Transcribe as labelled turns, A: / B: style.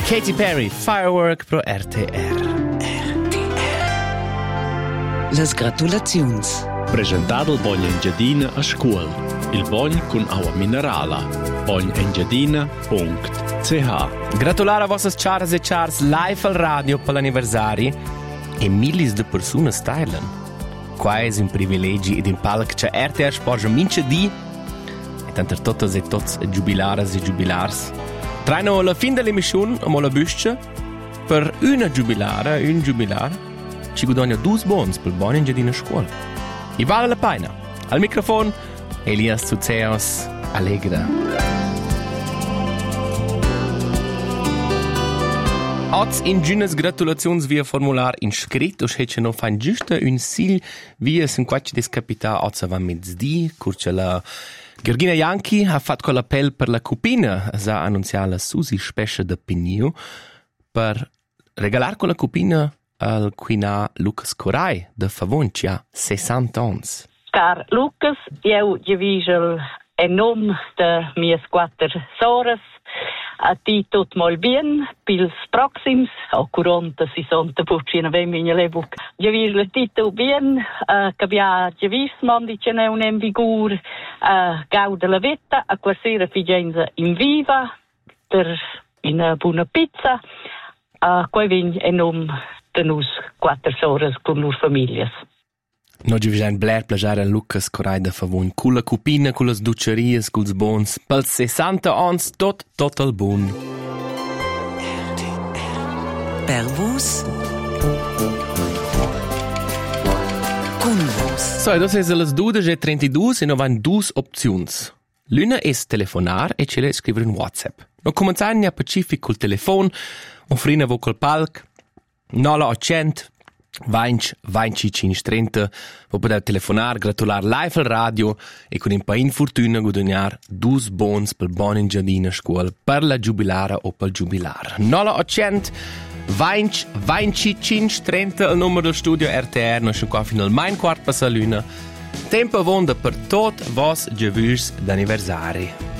A: Katy Perry, Firework pro RTR.
B: Las gratulazions.
C: Presentato il Bogn Engiadina a scuola. Il Bogn con acqua minerale. bognengiadina.ch.
A: Gratulare a vostre Charles e Charles live al radio per l'anniversario e milis di persone stylen. Qua è un privilegio ed un palco che RTR sporge mince di e tanto tutte e tutti giubilares e giubilars. Traino alla fine dell'emissione a la busce per un giubilare ci guadagna 2 bons per il Bogn Engiadina scuola. E vale la pena. Al microfono Elias Zuzeos Allegra. Oggi in giunas gratulazioni via formular in scritto o se non fa giusto un sil via sin quaci descapita oggi va mezz'dì curce la Georgina Janchi ha fatto l'appello per la cupina sa annunziare la Susi Spesce de Pignou per regalar con la cupina al quina Lucas Corai de Favoncia 60 ans.
D: Car Lucas, io givisel en nom de mias 4 soras a ti tot mal bien pils proxims o 40-60 puccina ve minha lebuk givisel tito bien cabia givis mondi ce ne un en vigur gauda la vetta a quasera figenza in viva per in buona pizza qua vin en nom de nus 4 soras con lur familias.
A: No ci viene bler plagiare a Lucas Corai da Favon, con la cupina, con le ducerie, con i bons, per 60 ans tot al bon.
B: Per vos. Con vos.
A: So, e dopo sono le 12:32 e non vanno 2 opzioni. L'una è telefonar e ce le scrivere in WhatsApp. Non cominciare a pacific col telefono, offrire vo col palc, 0800 25 vo poter telefonar, gratular live al radio e con un po' in fortuna guadagnare 2 bons per Bogn Engiadina scuola per la giubilare o per giubilare. 0800 25 30 il numero del studio RTR, noi siamo qua fino al main quart per la luna. Tempo vonda per tot vos giovus d'anniversari.